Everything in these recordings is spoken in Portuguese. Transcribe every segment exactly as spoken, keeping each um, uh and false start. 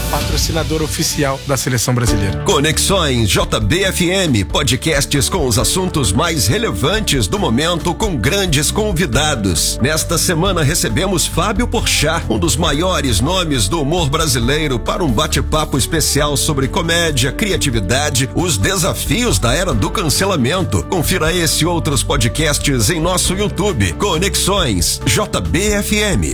patrocinador oficial da Seleção Brasileira. Conexões J B F M, podcasts com os assuntos mais relevantes do momento com grandes convidados. Nesta semana recebemos Fábio Porchat, um dos maiores nomes do humor brasileiro, para um bate-papo especial sobre comédia, criatividade, os desafios da era do cancelamento. Confira esse e outros podcasts em nosso YouTube. Conexões J B F M.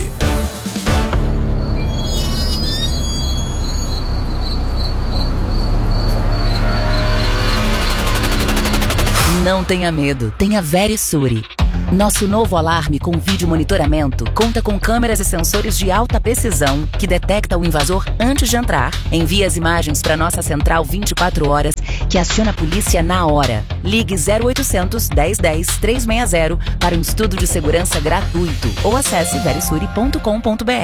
Não tenha medo, tenha Verisure. Nosso novo alarme com vídeo monitoramento conta com câmeras e sensores de alta precisão que detecta o invasor antes de entrar, envia as imagens para nossa central vinte e quatro horas, que aciona a polícia na hora. Ligue zero oitocentos, dez, dez, trezentos e sessenta para um estudo de segurança gratuito ou acesse verisure ponto com ponto br.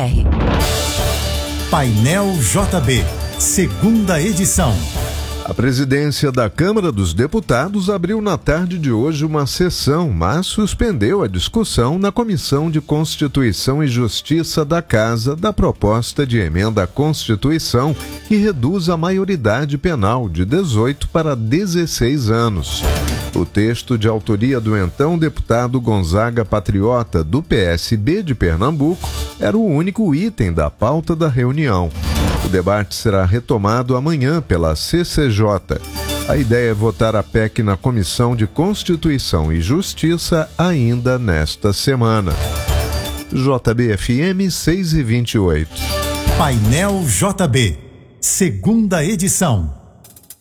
Painel J B, segunda edição. A presidência da Câmara dos Deputados abriu na tarde de hoje uma sessão, mas suspendeu a discussão na Comissão de Constituição e Justiça da Casa da proposta de emenda à Constituição que reduz a maioridade penal de dezoito para dezesseis anos. O texto, de autoria do então deputado Gonzaga Patriota, do P S B de Pernambuco, era o único item da pauta da reunião. O debate será retomado amanhã pela C C J. A ideia é votar a P E C na Comissão de Constituição e Justiça ainda nesta semana. J B F M seis e vinte e oito. Painel J B, segunda edição.